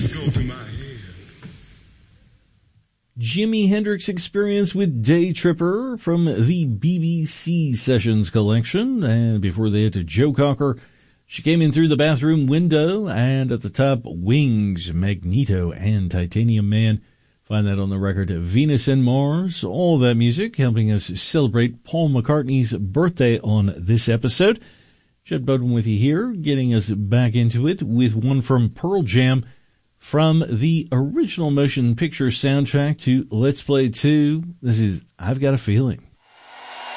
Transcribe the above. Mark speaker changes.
Speaker 1: just go through my head.
Speaker 2: Jimi Hendrix Experience with Day Tripper from the BBC Sessions collection. And before that, Joe Cocker, She Came In Through the Bathroom Window. And at the top, Wings, Magneto, and Titanium Man. Find that on the record Venus and Mars. All that music helping us celebrate Paul McCartney's birthday on this episode. Judd Bowden with you here, getting us back into it with one from Pearl Jam, from the original motion picture soundtrack to Let's Play 2. This is I've Got a Feeling.